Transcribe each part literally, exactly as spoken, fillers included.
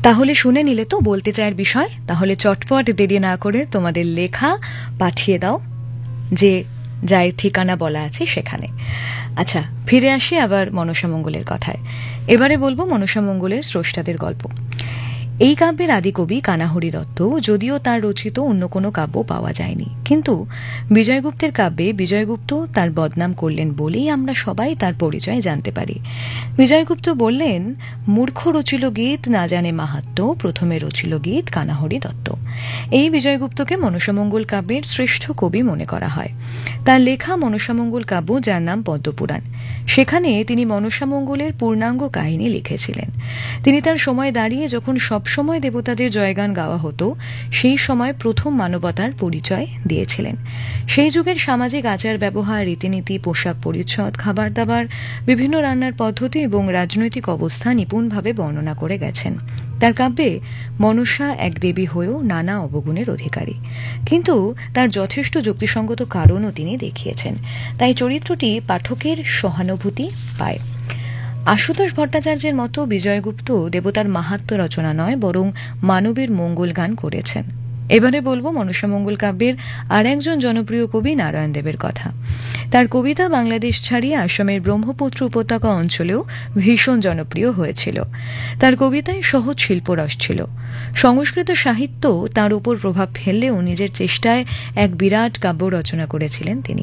তাহলে শুনে নিলে তো বলতে চায়ের বিষয়। তাহলে চটপট দেরি না করে তোমাদের লেখা পাঠিয়ে দাও যে যাই ঠিকানা বলা আছে সেখানে। আচ্ছা, ফিরে আসি আবার মনসামঙ্গলের কথায়। এবারে বলবো মনসামঙ্গলের স্রষ্টাদের গল্প। এই কাব্যের আদিকবি কানাহরি দত্ত, যদিও তার রচিত অন্য কোনো কাব্য পাওয়া যায়নি, কিন্তু বিজয়গুপ্তের কাব্যে বিজয়গুপ্ত তার বদনাম করলেন বলেই আমরা সবাই তার পরিচয় জানতে পারি। বিজয়গুপ্ত বললেন, মূর্খ রচিল গীত না জানে মাহাত্ম্য, প্রথমে রচিল গীত কানাহরি দত্ত। এই বিজয়গুপ্তকে মনসামঙ্গল কাব্যের শ্রেষ্ঠ কবি মনে করা হয়। তার লেখা মনসামঙ্গল কাব্য, যার নাম পদ্মপুরাণ, সেখানে তিনি মনসামঙ্গলের পূর্ণাঙ্গ কাহিনী লিখেছিলেন। তিনি তার সময় দাঁড়িয়ে যখন সব সময় দেবতাদের জয়গান গাওয়া হতো, সেই সময় প্রথম মানবতার পরিচয় দিয়েছিলেন। সেই যুগের সামাজিক আচার ব্যবহার, রীতিনীতি, পোশাক পরিচ্ছদ, খাবার দাবার, বিভিন্ন রান্নার পদ্ধতি এবং রাজনৈতিক অবস্থা নিপুণভাবে বর্ণনা করে গেছেন। তার কাব্যে মনসা এক দেবী হয়েও নানা অবগুণের অধিকারী, কিন্তু তার যথেষ্ট যুক্তিসঙ্গত কারণও তিনি দেখিয়েছেন। তাই চরিত্রটি পাঠকের সহানুভূতি পায়। আশুতোষ ভট্টাচার্যের মতো বিজয়গুপ্ত দেবতার মাহাত্ম্য রচনা নয়, বরং মানবের মঙ্গল গান করেছেন। এবারে বলবো মনসামঙ্গল কাব্যের আর একজন জনপ্রিয় কবি নারায়ণ দেবের কথা। তার কবিতা বাংলাদেশ ছাড়িয়ে আসামের ব্রহ্মপুত্র উপত্যকা অঞ্চলেও ভীষণ জনপ্রিয় হয়েছিল। তার কবিতায় সহজ শিল্পরস ছিল। সংস্কৃত সাহিত্য তার উপর প্রভাব ফেললেও নিজের চেষ্টায় এক বিরাট কাব্য রচনা করেছিলেন তিনি।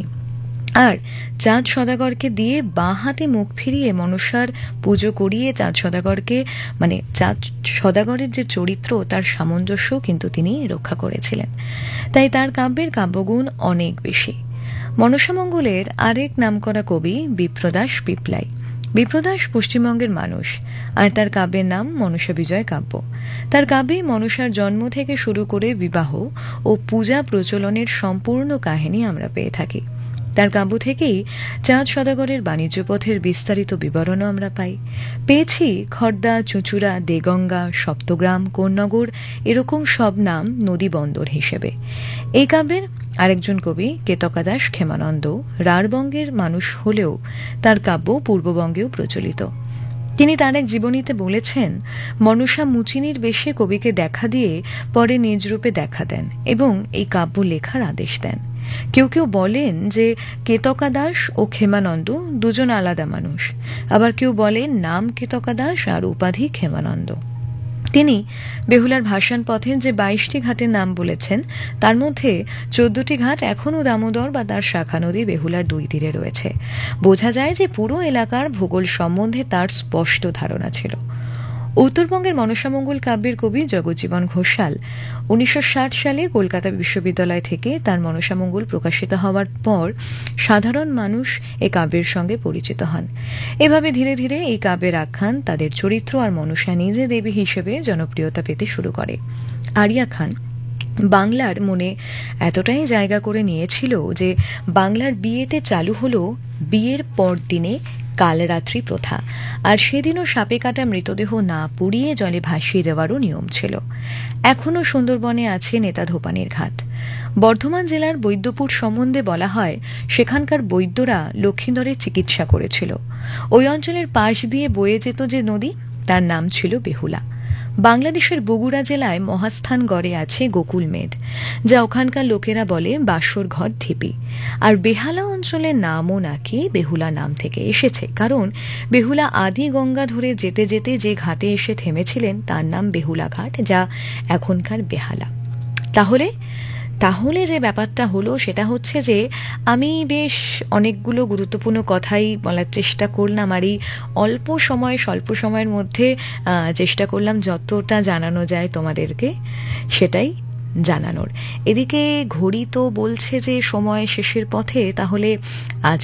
আর চাঁদ সদাগরকে দিয়ে বাঁ হাতে মুখ ফিরিয়ে মনসার পুজো করিয়ে চাঁদ সদাগরকে, মানে চাঁদ সদাগরের যে চরিত্র, তার সামঞ্জস্য কিন্তু তিনি রক্ষা করেছিলেন। তাই তার কাব্যের কাব্যগুণ অনেক বেশি। মনসামঙ্গলের আরেক নামকরা কবি বিপ্রদাস পিপলাই। বিপ্রদাস পশ্চিমবঙ্গের মানুষ, আর তার কাব্যের নাম মনসা বিজয় কাব্য। তার কাব্যে মনসার জন্ম থেকে শুরু করে বিবাহ ও পূজা প্রচলনের সম্পূর্ণ কাহিনী আমরা পেয়ে থাকি। তার কাব্য থেকেই চাঁদ সদাগরের বাণিজ্য পথের বিস্তারিত বিবরণও আমরা পাই। পেয়েছি খর্দা, চুঁচুড়া, দেগঙ্গা, সপ্তগ্রাম, কোন্নগর, এরকম সব নাম নদী বন্দর হিসেবে। এই কাব্যের আরেকজন কবি কেতকাদাস ক্ষেমানন্দ রাঢ়বঙ্গের মানুষ হলেও তার কাব্য পূর্ববঙ্গেও প্রচলিত। তিনি তার এক জীবনীতে বলেছেন, মনসা মুচিনির বেশে কবিকে দেখা দিয়ে পরে নিজ রূপে দেখা দেন এবং এই কাব্য লেখার আদেশ দেন। কেউ কেউ বলেন যে কেতকাদাস ও ক্ষেমানন্দ দুজন আলাদা মানুষ, আবার কেউ বলেন নাম কেতকাদাস আর উপাধি ক্ষেমানন্দ। তিনি বেহুলার ভাসান পথের যে বাইশটি ঘাটের নাম বলেছেন, তার মধ্যে চোদ্দটি ঘাট এখনও দামোদর বা তার শাখা নদী বেহুলার দুই তীরে রয়েছে। বোঝা যায় যে পুরো এলাকার ভূগোল সম্বন্ধে তার স্পষ্ট ধারণা ছিল। উত্তরবঙ্গের মনসামঙ্গল কাব্যের কবি জগজ্জীবন ঘোষাল উনিশশো ষাট সালে কলকাতা বিশ্ববিদ্যালয় থেকে তার মনসামঙ্গল প্রকাশিত হওয়ার পর সাধারণ মানুষ এই কাব্যের সঙ্গে পরিচিত হন। এভাবে ধীরে ধীরে এই কাব্যের আখ্যান, তাদের চরিত্র আর মনসা নিজে দেবী হিসেবে জনপ্রিয়তা পেতে শুরু করে। আরিয়া খান বাংলার মনে এতটাই জায়গা করে নিয়েছিল যে বাংলার বিয়েতে চালু হলো বিয়ের পর দিনে কালরাত্রি প্রথা, আর সেদিনও সাপে কাটা মৃতদেহ না পুড়িয়ে জলে ভাসিয়ে দেওয়ারও নিয়ম ছিল। এখনও সুন্দরবনে আছে নেতা ধোপানির ঘাট। বর্ধমান জেলার বৈদ্যপুর সম্বন্ধে বলা হয়, সেখানকার বৈদ্যরা লক্ষিন্দরের চিকিৎসা করেছিল। ওই অঞ্চলের পাশ দিয়ে বয়ে যেত যে নদী, তার নাম ছিল বেহুলা। বাংলাদেশের বগুড়া জেলায় মহাস্থানগড়ে আছে গোকুল মেদ, যা ওখানকার লোকেরা বলে বাসর ঘর ঢিপি। আর বেহালা অঞ্চলের নামও নাকি বেহুলা নাম থেকে এসেছে, কারণ বেহুলা আদি গঙ্গা ধরে যেতে যেতে যে ঘাটে এসে থেমেছিলেন তার নাম বেহুলা ঘাট, যা এখনকার বেহালা। তাহলে তাহলে যে ব্যাপারটা হলো সেটা হচ্ছে যে আমি বেশ অনেকগুলো গুরুত্বপূর্ণ কথাই বলার চেষ্টা করলাম, আর এই অল্প সময় স্বল্প সময়ের মধ্যে চেষ্টা করলাম যতটা জানানো যায় তোমাদেরকে সেটাই জানানোর। এদিকে ঘড়ি তো বলছে যে সময় শেষের পথে, তাহলে আজ